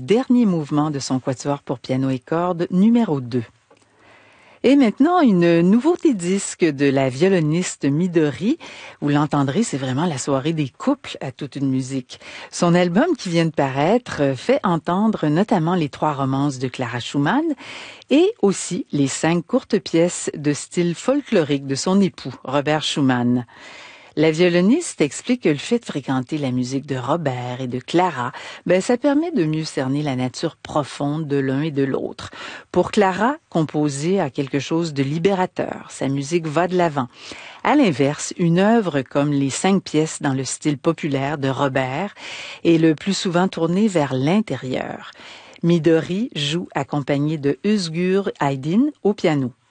dernier mouvement de son quatuor pour piano et cordes numéro 2. Et maintenant, une nouveauté disque de la violoniste Midori. Vous l'entendrez, c'est vraiment la soirée des couples à toute une musique. Son album qui vient de paraître fait entendre notamment les 3 romances de Clara Schumann et aussi les 5 courtes pièces de style folklorique de son époux, Robert Schumann. La violoniste explique que le fait de fréquenter la musique de Robert et de Clara, ça permet de mieux cerner la nature profonde de l'un et de l'autre. Pour Clara, composer a quelque chose de libérateur. Sa musique va de l'avant. À l'inverse, une œuvre comme les 5 pièces dans le style populaire de Robert est le plus souvent tournée vers l'intérieur. Midori joue accompagnée de Özgür Aydin au piano.